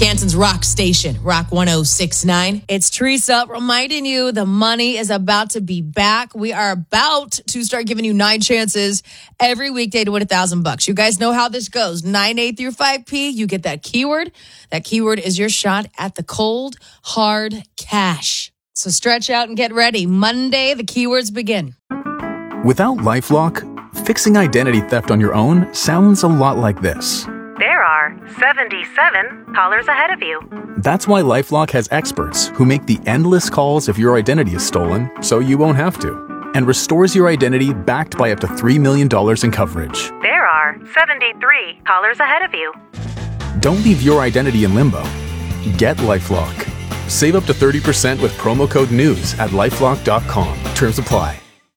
Canton's rock station, Rock 106.9. It's Teresa reminding you the money is about to be back. We are about to start giving you 9 chances every weekday to win $1,000. You guys know how this goes. 9A through 5P, you get that keyword. That keyword is your shot at the cold, hard cash. So stretch out and get ready. Monday, the keywords begin. Without LifeLock, fixing identity theft on your own sounds a lot like this. There are 77 callers ahead of you. That's why LifeLock has experts who make the endless calls if your identity is stolen, so you won't have to, and restores your identity backed by up to $3 million in coverage. There are 73 callers ahead of you. Don't leave your identity in limbo. Get LifeLock. Save up to 30% with promo code NEWS at LifeLock.com. Terms apply.